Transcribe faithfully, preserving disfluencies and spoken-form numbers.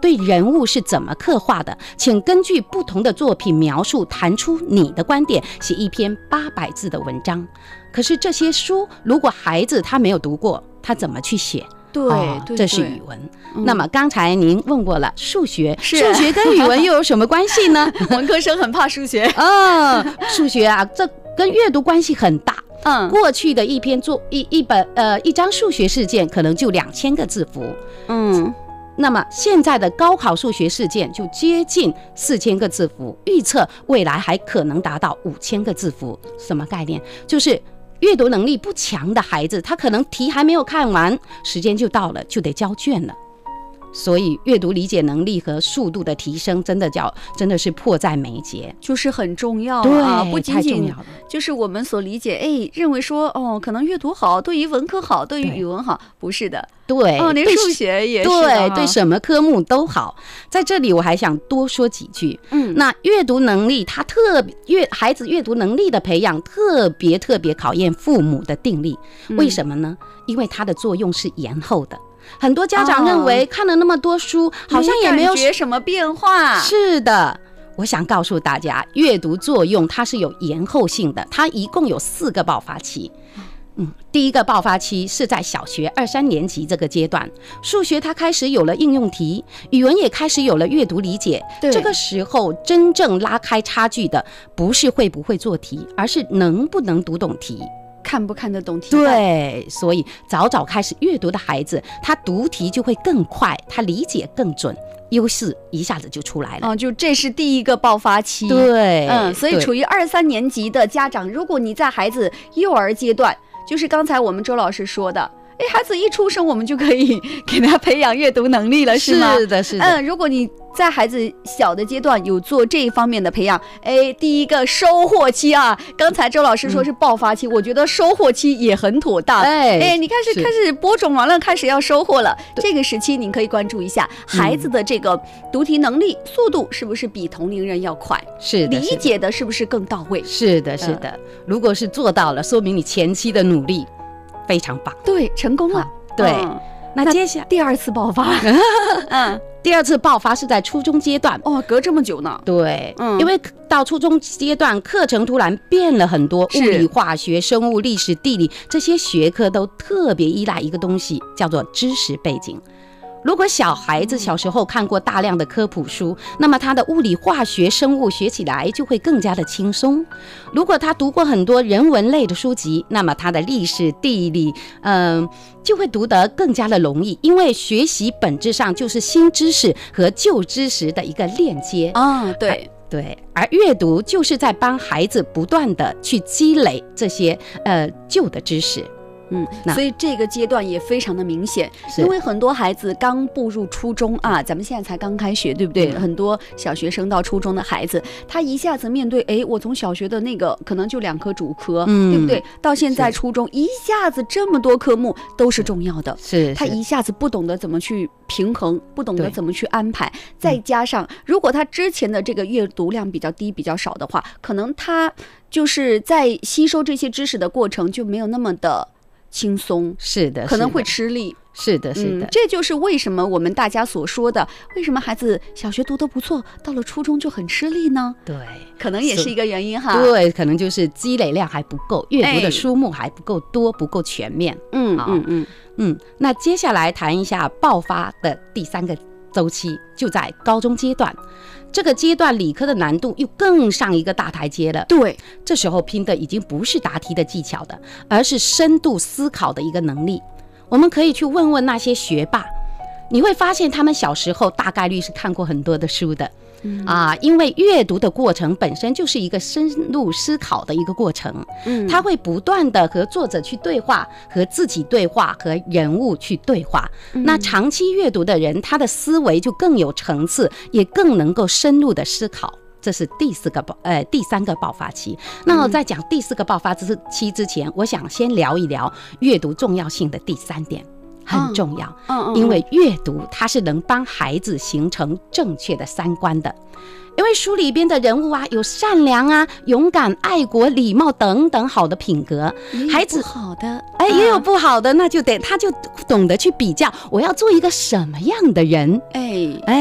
对人物是怎么刻画的，请根据不同的作品描述，谈出你的观点，写一篇八百字的文章。可是这些书，如果孩子他没有读过，他怎么去写？ 对， 哦、 对这是语文、嗯。那么刚才您问过了数学， 数学跟语文又有什么关系呢？ 文科生很怕数学。 哦，数学啊，这跟阅读关系很大。嗯，过去的一篇作一一本呃一张数学事件可能就两千个字符。嗯。那么现在的高考数学事件就接近四千个字符，预测未来还可能达到五千个字符。什么概念？就是阅读能力不强的孩子，他可能题还没有看完，时间就到了，就得交卷了。所以阅读理解能力和速度的提升，真的叫真的是迫在眉睫， 就是很重要啊！ 不仅仅就是我们所理解，哎，认为说哦，可能阅读好，对于文科好，对于语文好，不是的。 对， 哦，连数学也是， 对，对什么科目都好。在这里我还想多说几句。嗯，那阅读能力，它特别阅孩子阅读能力的培养，特别特别考验父母的定力。为什么呢？因为它的作用是延后的。很多家长认为看了那么多书，哦、好像也没有觉什么变化。 是的，我想告诉大家，阅读作用它是有延后性的，它一共有四个爆发期。嗯，第一个爆发期是在小学二三年级这个阶段，数学它开始有了应用题，语文也开始有了阅读理解。这个时候真正拉开差距的不是会不会做题，而是能不能读懂题， 看不看得懂题。 对，所以早早开始阅读的孩子，他读题就会更快，他理解更准，优势一下子就出来了。 哦，就这是第一个爆发期。 对， 嗯，所以处于二三年级的家长，如果你在孩子幼儿阶段，就是刚才我们周老师说的，哎，孩子一出生我们就可以给他培养阅读能力了，是吗？ 是的，是的。 嗯，如果你在孩子小的阶段有做这一方面的培养，哎，第一个收获期啊，刚才周老师说是爆发期，嗯、我觉得收获期也很妥当。哎，哎你开始开始播种完了，开始要收获了，这个时期您可以关注一下孩子的这个读题能力、嗯、速度是不是比同龄人要快？ 是的， 理解的是不是更到位？ 是的，是的。呃、如果是做到了，说明你前期的努力非常棒， 对，成功了。 对。 嗯那接下来第二次爆发， 嗯，第二次爆发是在初中阶段。 哦，隔这么久呢？ 对，嗯，因为到初中阶段，课程突然变了很多，物理、化学、生物、历史、地理这些学科都特别依赖一个东西，叫做知识背景。如果小孩子小时候看过大量的科普书，那么他的物理、化学、生物学起来就会更加的轻松。如果他读过很多人文类的书籍，那么他的历史、地理，嗯、呃，就会读得更加的容易。因为学习本质上就是新知识和旧知识的一个链接。 啊，对。 对，而阅读就是在帮孩子不断的去积累这些呃旧的知识。 嗯，所以这个阶段也非常的明显，因为很多孩子刚步入初中啊，咱们现在才刚开学，对不对？嗯、很多小学生到初中的孩子，他一下子面对，哎，我从小学的那个可能就两科主科，嗯、对不对？到现在初中一下子这么多科目都是重要的， 是他一下子不懂得怎么去平衡，不懂得怎么去安排，再加上如果他之前的这个阅读量比较低、比较少的话，可能他就是在吸收这些知识的过程就没有那么的轻松， 是的， 可能会吃力。 是的，是的、嗯， 这就是为什么我们大家所说的，为什么孩子小学读得不错，到了初中就很吃力呢？ 对， 可能也是一个原因哈。 对，可能就是积累量还不够，阅读的书目还不够多，哎、不够全面。 嗯嗯嗯嗯。那接下来谈一下爆发的第三个周期，就在高中阶段。这个阶段理科的难度又更上一个大台阶了。 对， 这时候拼的已经不是答题的技巧的，而是深度思考的一个能力。我们可以去问问那些学霸，你会发现他们小时候大概率是看过很多的书的。嗯、啊，因为阅读的过程本身就是一个深入思考的一个过程，嗯，他会不断的和作者去对话，和自己对话，和人物去对话。嗯、那长期阅读的人，他的思维就更有层次，也更能够深入的思考。这是第四个爆呃第三个爆发期。那我在讲第四个爆发期之前，我想先聊一聊阅读重要性的第三点。很重要，嗯嗯嗯、因为阅读它是能帮孩子形成正确的三观的。因为书里边的人物啊，有善良啊、勇敢、爱国、礼貌等等好的品格，孩子好的， 哎，也有不好的，那就得他就懂得去比较，我要做一个什么样的人， 哎哎。